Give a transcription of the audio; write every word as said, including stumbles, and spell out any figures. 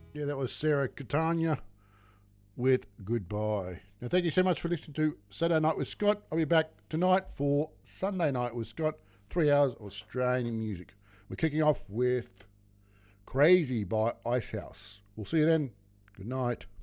Yeah, that was Sarah Catania with Goodbye. Now, thank you so much for listening to Saturday Night with Scott. I'll be back tonight for Sunday Night with Scott, three hours of Australian music. We're kicking off with Crazy by Icehouse. We'll see you then. Good night.